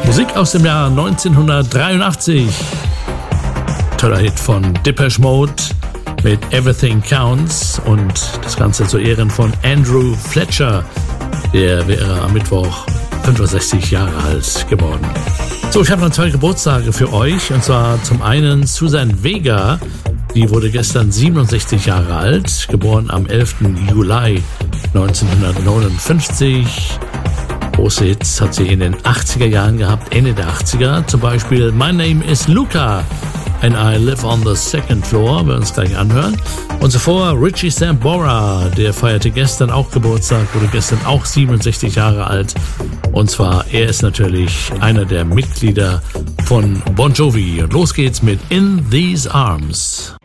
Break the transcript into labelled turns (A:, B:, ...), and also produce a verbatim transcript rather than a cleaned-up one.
A: Musik aus dem Jahr neunzehnhundertdreiundachtzig. Toller Hit von Depeche Mode mit Everything Counts und das Ganze zu Ehren von Andrew Fletcher. Der wäre am Mittwoch fünfundsechzig Jahre alt geworden. So, ich habe noch zwei Geburtstage für euch, und zwar zum einen Susan Vega. Die wurde gestern siebenundsechzig Jahre alt, geboren am elften Juli neunzehnhundertneunundfünfzig. Große Hits hat sie in den achtziger Jahren gehabt, Ende der achtziger. Zum Beispiel My Name is Luca and I Live on the Second Floor, wir uns gleich anhören. Und zuvor Richie Sambora, der feierte gestern auch Geburtstag, wurde gestern auch siebenundsechzig Jahre alt. Und zwar, er ist natürlich einer der Mitglieder von Bon Jovi. Und los geht's mit In These Arms.